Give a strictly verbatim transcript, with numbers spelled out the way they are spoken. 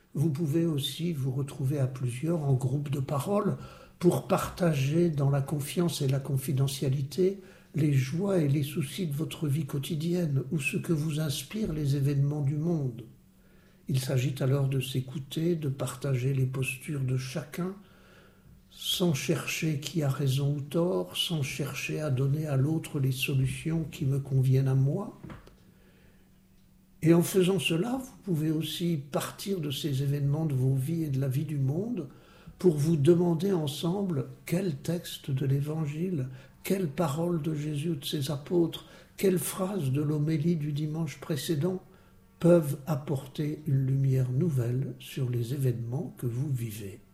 Vous pouvez aussi vous retrouver à plusieurs en groupe de parole pour partager dans la confiance et la confidentialité les joies et les soucis de votre vie quotidienne ou ce que vous inspirent les événements du monde. Il s'agit alors de s'écouter, de partager les postures de chacun, sans chercher qui a raison ou tort, sans chercher à donner à l'autre les solutions qui me conviennent à moi. Et en faisant cela, vous pouvez aussi partir de ces événements de vos vies et de la vie du monde pour vous demander ensemble quel texte de l'Évangile, quelle parole de Jésus ou de ses apôtres, quelle phrase de l'homélie du dimanche précédent peuvent apporter une lumière nouvelle sur les événements que vous vivez.